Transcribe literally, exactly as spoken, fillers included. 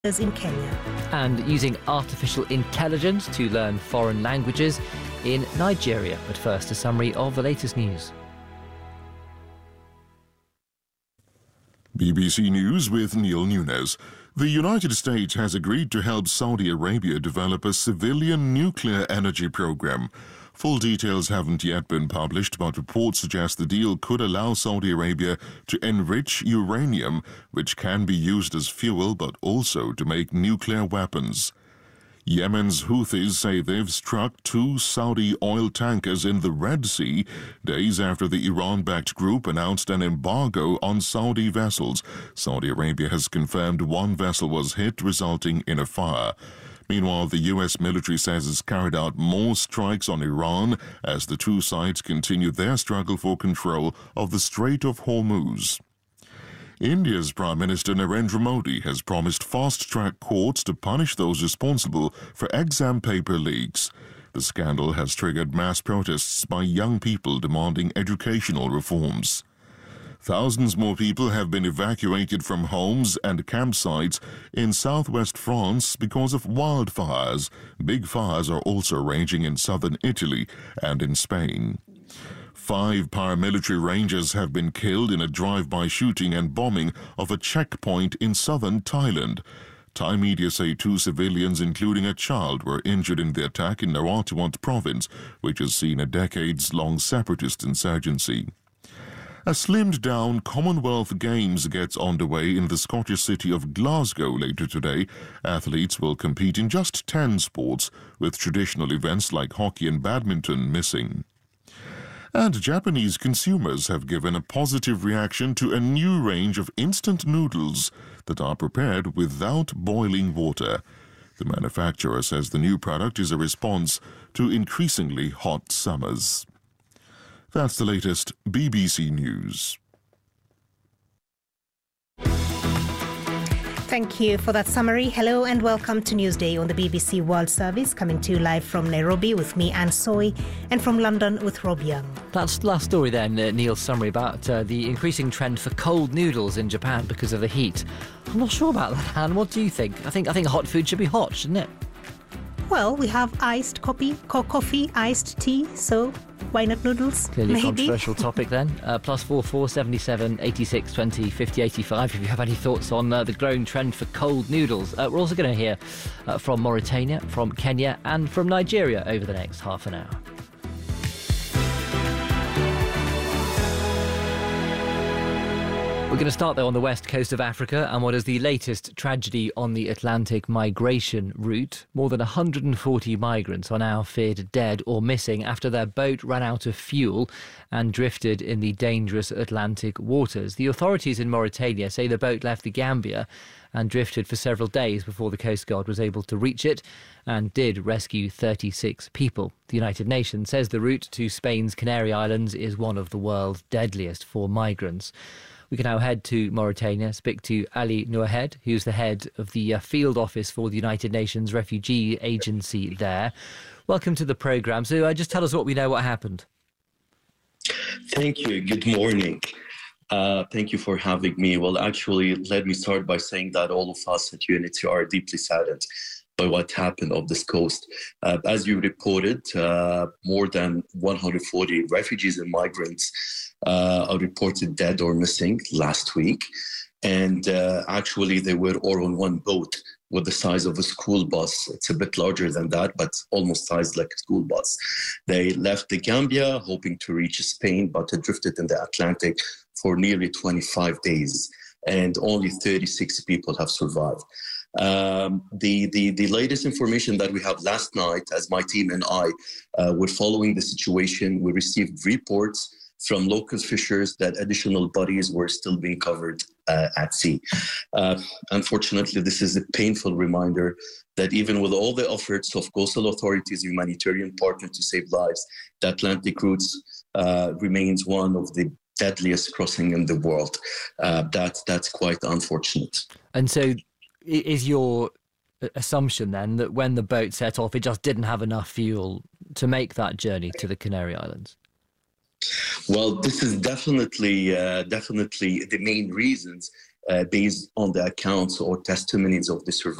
in Kenya. And using artificial intelligence to learn foreign languages in Nigeria. But first, a summary of the latest news. B B C News with Neil Nunes. The United States has agreed to help Saudi Arabia develop a civilian nuclear energy program. Full details haven't yet been published, but reports suggest the deal could allow Saudi Arabia to enrich uranium, which can be used as fuel but also to make nuclear weapons. Yemen's Houthis say they've struck two Saudi oil tankers in the Red Sea days after the Iran-backed group announced an embargo on Saudi vessels. Saudi Arabia has confirmed one vessel was hit, resulting in a fire. Meanwhile, the U S military says it's carried out more strikes on Iran as the two sides continue their struggle for control of the Strait of Hormuz. India's Prime Minister Narendra Modi has promised fast-track courts to punish those responsible for exam paper leaks. The scandal has triggered mass protests by young people demanding educational reforms. Thousands more people have been evacuated from homes and campsites in southwest France because of wildfires. Big fires are also raging in southern Italy and in Spain. Five paramilitary rangers have been killed in a drive-by shooting and bombing of a checkpoint in southern Thailand. Thai media say two civilians, including a child, were injured in the attack in Narathiwat province, which has seen a decades-long separatist insurgency. A slimmed-down Commonwealth Games gets underway in the Scottish city of Glasgow later today. Athletes will compete in just ten sports, with traditional events like hockey and badminton missing. And Japanese consumers have given a positive reaction to a new range of instant noodles that are prepared without boiling water. The manufacturer says the new product is a response to increasingly hot summers. That's the latest B B C News. Thank you for that summary. Hello and welcome to Newsday on the B B C World Service, coming to you live from Nairobi with me, Anne Soy, and from London with Rob Young. That's last story then, uh, Neil's summary about uh, the increasing trend for cold noodles in Japan because of the heat. I'm not sure about that, Anne. What do you think? I think I think hot food should be hot, shouldn't it? Well, we have iced coffee, co- coffee, iced tea, so why not noodles? Clearly maybe? A controversial topic then. Uh, plus four four seventy-seven eighty-six twenty fifty eighty-five. If you have any thoughts on uh, the growing trend for cold noodles. Uh, we're also going to hear uh, from Mauritania, from Kenya, and from Nigeria over the next half an hour. We're going to start, though, on the west coast of Africa and what is the latest tragedy on the Atlantic migration route. More than one hundred forty migrants are now feared dead or missing after their boat ran out of fuel and drifted in the dangerous Atlantic waters. The authorities in Mauritania say the boat left the Gambia and drifted for several days before the Coast Guard was able to reach it and did rescue thirty-six people. The United Nations says the route to Spain's Canary Islands is one of the world's deadliest for migrants. We can now head to Mauritania, speak to Ali Nouahed, who's the head of the uh, field office for the United Nations Refugee Agency there. Welcome to the programme. So uh, just tell us what we know, what happened. Thank you. Good morning. Uh, thank you for having me. Well, actually, let me start by saying that all of us at U N H C R are deeply saddened by what happened off this coast. Uh, as you reported, uh, more than one hundred forty refugees and migrants uh, are reported dead or missing last week. And uh, actually, they were all on one boat with the size of a school bus. It's a bit larger than that, but almost sized like a school bus. They left the Gambia hoping to reach Spain, but they drifted in the Atlantic for nearly twenty-five days. And only thirty-six people have survived. Um, the, the, the latest information that we have last night, as my team and I uh, were following the situation, we received reports from local fishers that additional bodies were still being covered uh, at sea. Uh, unfortunately, this is a painful reminder that even with all the efforts of coastal authorities, humanitarian partners to save lives, the Atlantic routes uh, remains one of the deadliest crossing in the world. Uh, that, that's quite unfortunate. And so is your assumption then that when the boat set off, it just didn't have enough fuel to make that journey to the Canary Islands? Well, this is definitely, uh, definitely the main reasons uh, based on the accounts or testimonies of the survivors.